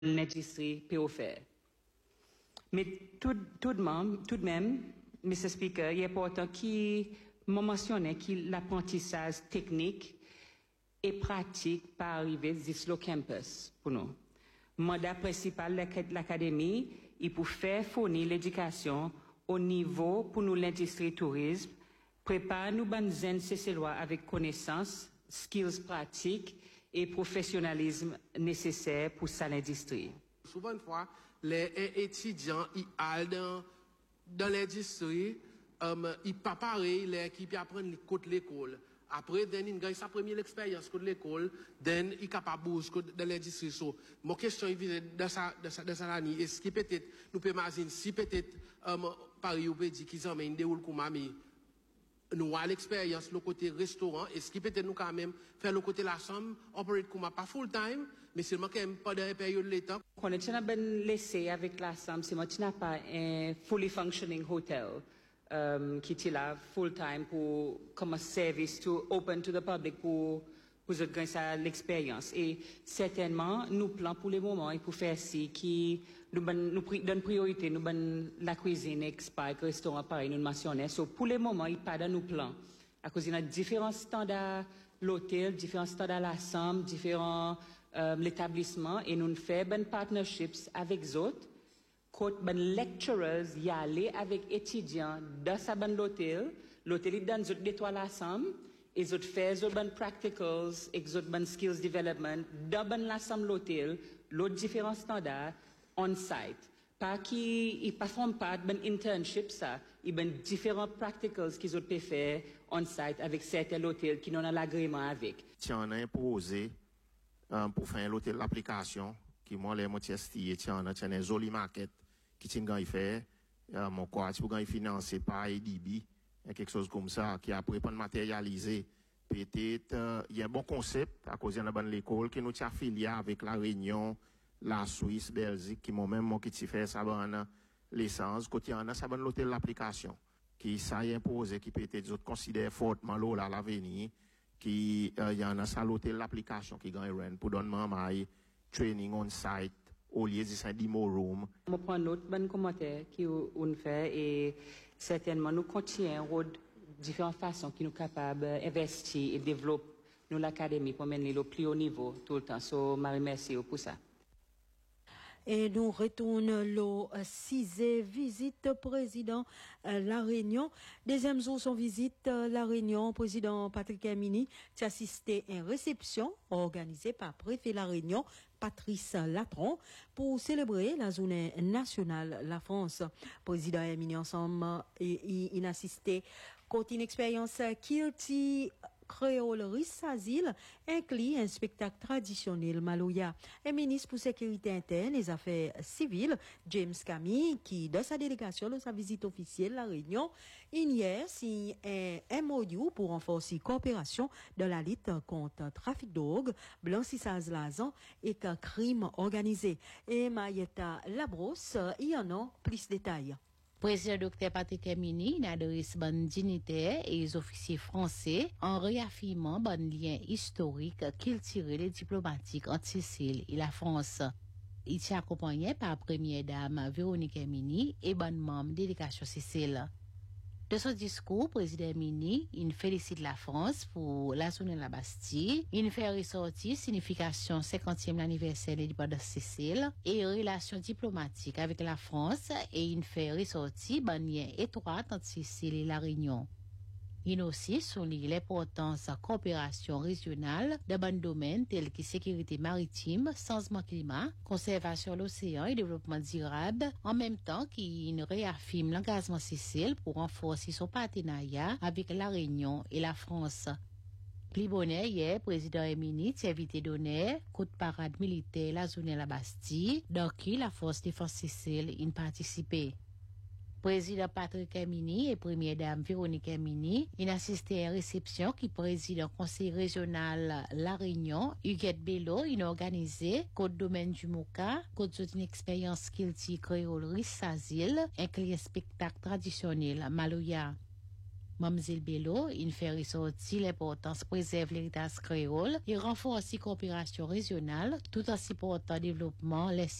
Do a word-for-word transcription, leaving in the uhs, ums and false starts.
l'industrie peut faire. Mais tout, tout, de même, tout de même, monsieur Speaker, il est important qu'il mentionne que l'apprentissage technique et pratique par arriver sur le campus pour nous. Le mandat principal de l'académie est pour faire fournir l'éducation au niveau pour nous l'industrie tourisme, préparer nous bonnes lois avec connaissances, skills pratiques et professionnalisme nécessaire pour ça l'industrie. Souvent une fois, les étudiants ils allent dans, dans l'industrie, um, ils pas pareil, les qui apprennent côté l'école. Après, then, ils gagnent sa première expérience de l'école, then, ils sont capables de bouger dans l'industrie. So, mon question est dans sa, dans sa, dans sa année, est-ce que peut-être, nous pouvons imaginer, si peut-être, um, Paris, ou peut dire qu'ils ont une déroule comme ami, nous avons l'expérience, le côté restaurant, est-ce que peut-être nous quand même faire le côté la somme, operate comme pas full time, mais seulement quand même pendant une période de temps. Quand on a bien laissé avec la somme, c'est moi qui n'a pas un fully functioning hotel. Um, qui est là full time pour comme un service to open to the public pour pour l'expérience et certainement nous plans pour le moment et pour faire ci qui nous nous donne priorité nous donne la cuisine expat restaurant pareil nous mentionnons so pour le moment il pas dans nos plans à cause il y a différents standards l'hôtel différents standards la chambre différents euh, l'établissement et nous faisons ben partnerships avec autres quand ben lecturers y aller avec étudiants dans sa ben l'hôtel, l'hôtel il donne des étoiles ensemble, et ils fait des ben practicals, et des ben skills development dans ben l'ensemble l'hôtel, l'autre différents standards on site. Pas qui ils pas font pas ben internship ça, ils ben différents practicals qu'ils ont pu faire on site avec certains hôtels qui n'ont l'agrément avec. Tiens, on a imposé euh, pour faire l'hôtel l'application qui moi les moitiés stylé tiens on a une jolie maquette qui tient quand il fait euh, mon quoi tu peux quand il financer par A D B quelque chose comme ça qui après pas matérialiser peut-être euh, il y a un bon concept à cause de la bonne l'école qui nous tient affilié avec la Réunion la Suisse Belgique qui moi même moi qui t'y fait ça bonne l'essence côté on a ça bonne l'hôtel l'application qui ça y imposé qui peut-être d'autres considèrent fortement l'eau là l'avenir qui il euh, y en a ça l'hôtel l'application qui gagne pour donner maman training on site au lieu de ça demo room. On prend notre bon commentaire qui on fait et certainement nous continuons différentes façons qui nous capables d'investir et développer nous l'académie pour mener le plus haut niveau tout le temps. So, Marie, merci pour ça. Et nous retournons la sixième visite président euh, La Réunion. Deuxième jour son visite euh, La Réunion, président Patrick Hermini a assisté à une réception organisée par préfet La Réunion Patrice Latron pour célébrer la journée nationale La France. Président Hermini ensemble il, il assisté côté une expérience qui créole Rissazil inclut un spectacle traditionnel Maloya. Un ministre pour sécurité interne et affaires civiles, James Camille, qui dans sa délégation de sa visite officielle à la Réunion, hier signe un M O U pour renforcer coopération dans la lutte contre trafic de drogue, blanchissage l'argent et crime organisé. Et Mayeta Labrosse, il y en a plus de détails. Président Docteur Patrick Hermini n'a adressé bonne dignitaires et les officiers français en réaffirmant bon lien historique qu'il tirait les diplomatiques entre Sicile et la France. Il s'est accompagné par première dame Véronique Hermini et bonne membre délégation Sicile. De son discours, président Hermini, il félicite la France pour la journée de la Bastille, il fait ressortir signification cinquantième anniversaire de l'indépendance Sicile et relations diplomatiques avec la France et il fait ressortir bon lien étroit entre Sicile et la Réunion. Il aussi souligne l'importance de la coopération régionale dans bon domaines tels que sécurité maritime, changement climat, conservation de l'océan et développement durable, en même temps qu'il réaffirme l'engagement Sicile pour renforcer son partenariat avec la Réunion et la France. Plus bonnet hier, président Hermini s'est invité d'honneur coup de parade militaire la journée de la Bastille, dans qui la force défense Sicile y participé. Président Patrick Hermini et première dame Véronique Hermini, il assisté à une réception qui préside le conseil régional La Réunion, Huguette Bello, il a organisé côte domaine du Mouka, côte d'une expérience qu'il dit créole Rissazil, un client spectacle traditionnel Maloya. Mamzelle Bello, il fait ressortir l'importance de préserver l'héritage créole et renforcer la coopération régionale tout en supportant le développement les